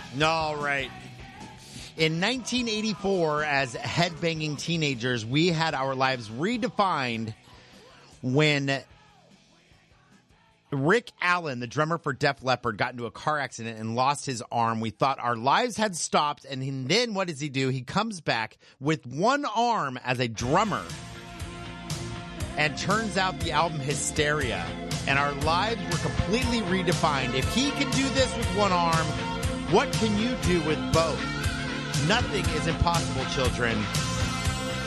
All right. In 1984, as headbanging teenagers, we had our lives redefined when Rick Allen, the drummer for Def Leppard, got into a car accident and lost his arm. We thought our lives had stopped, and then what does he do? He comes back with one arm as a drummer. And turns out the album Hysteria. And our lives were completely redefined. If he can do this with one arm, what can you do with both? Nothing is impossible, children.